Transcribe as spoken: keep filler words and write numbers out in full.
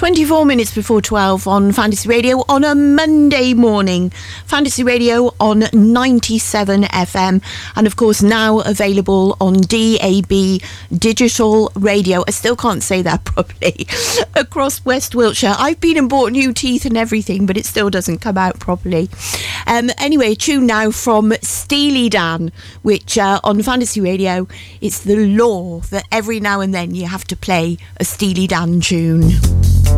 twenty-four minutes before twelve on Fantasy Radio on a Monday morning. Fantasy Radio on ninety-seven F M, and of course now available on D A B Digital Radio. I still can't say that properly. Across West Wiltshire. I've been and bought new teeth and everything, but it still doesn't come out properly. Um, anyway, a tune now from Steely Dan, which uh, on Fantasy Radio, it's the law that every now and then you have to play a Steely Dan tune.